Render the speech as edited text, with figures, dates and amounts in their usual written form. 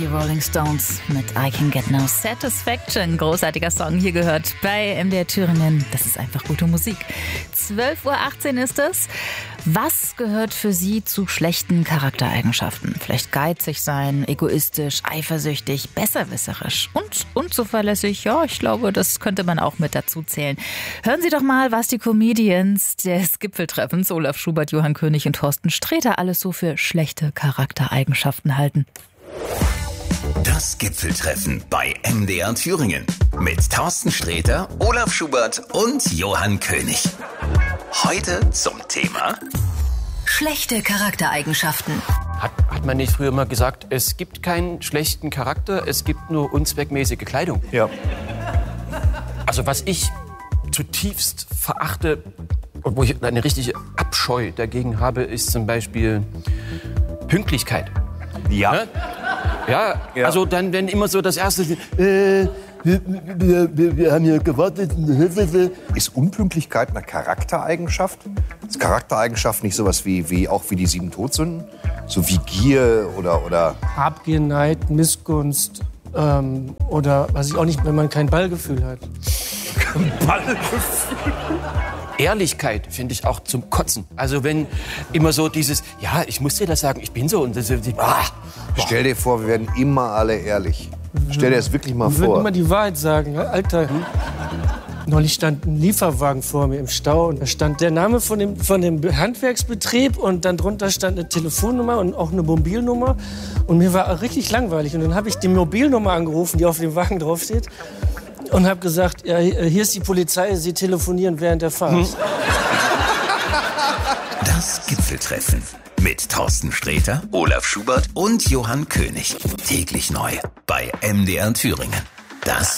Rolling Stones mit I Can Get No Satisfaction. Großartiger Song hier gehört bei MDR Thüringen. Das ist einfach gute Musik. 12:18 Uhr ist es. Was gehört für Sie zu schlechten Charaktereigenschaften? Vielleicht geizig sein, egoistisch, eifersüchtig, besserwisserisch und unzuverlässig. Ja, ich glaube, das könnte man auch mit dazu zählen. Hören Sie doch mal, was die Comedians des Gipfeltreffens Olaf Schubert, Johann König und Thorsten Sträter alles so für schlechte Charaktereigenschaften halten. Das Gipfeltreffen bei MDR Thüringen mit Thorsten Sträter, Olaf Schubert und Johann König. Heute zum Thema schlechte Charaktereigenschaften. Hat man nicht früher mal gesagt, es gibt keinen schlechten Charakter, es gibt nur unzweckmäßige Kleidung? Ja. Also was ich zutiefst verachte und wo ich eine richtige Abscheu dagegen habe, ist zum Beispiel Pünktlichkeit. Ja. Ne? Ja, also dann, wenn immer so das Erste, wir haben hier gewartet. Ist Unpünktlichkeit eine Charaktereigenschaft? Ist Charaktereigenschaft nicht sowas wie die 7 Todsünden? So wie Gier oder Habgier, Neid, Missgunst oder weiß ich auch nicht, wenn man kein Ballgefühl hat. Ballgefühl? Ehrlichkeit finde ich auch zum Kotzen. Also wenn immer so dieses, ja, ich muss dir das sagen, ich bin so und das. Stell dir vor, wir werden immer alle ehrlich. Stell dir das wirklich mal Wir würden vor. immer die Wahrheit sagen, Alter. Neulich stand ein Lieferwagen vor mir im Stau und da stand der Name von dem Handwerksbetrieb und dann drunter stand eine Telefonnummer und auch eine Mobilnummer und mir war richtig langweilig und dann habe ich die Mobilnummer angerufen, die auf dem Wagen draufsteht und habe gesagt, ja, hier ist die Polizei, Sie telefonieren während der Fahrt. Das Gipfeltreffen mit Thorsten Sträter, Olaf Schubert und Johann König. Täglich neu bei MDR Thüringen. Das